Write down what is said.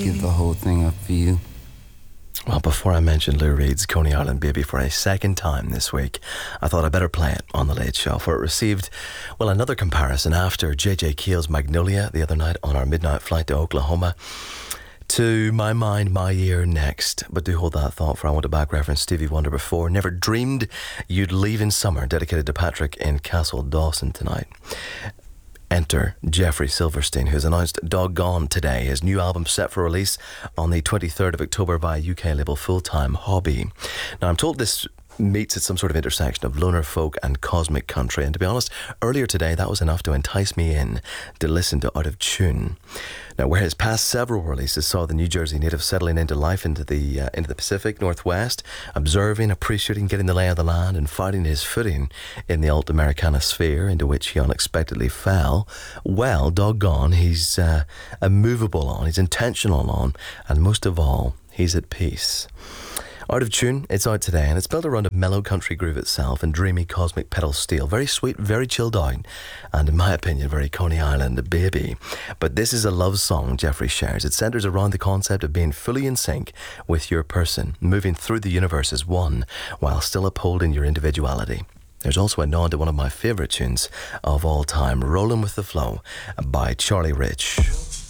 give the whole thing up for you. Well, before I mentioned Lou Reed's Coney Island Baby for a second time this week, I thought I'd better play it on The Late Show, for it received, well, another comparison after J.J. Keel's Magnolia the other night on our midnight flight to Oklahoma. To My Mind, My Ear next. But do hold that thought, for I want to back reference Stevie Wonder before. Never dreamed you'd leave in summer, dedicated to Patrick in Castle Dawson tonight. Enter Jeffrey Silverstein, who's announced Doggone today, his new album set for release on the 23rd of October by UK label Full Time Hobby. Now, I'm told this meets at some sort of intersection of loner folk and cosmic country, and to be honest, earlier today that was enough to entice me in to listen to Out of Tune. Now, where his past several releases saw the New Jersey native settling into life into the Pacific Northwest, observing, appreciating, getting the lay of the land, and finding his footing in the alt-Americana sphere into which he unexpectedly fell, well, doggone, he's immovable on, he's intentional on, and most of all, he's at peace. Out of Tune, it's out today, and it's built around a mellow country groove itself and dreamy cosmic pedal steel. Very sweet, very chilled out, and in my opinion, very Coney Island baby. But this is a love song Jeffrey shares. It centres around the concept of being fully in sync with your person, moving through the universe as one, while still upholding your individuality. There's also a nod to one of my favourite tunes of all time, Rollin' with the Flow by Charlie Rich.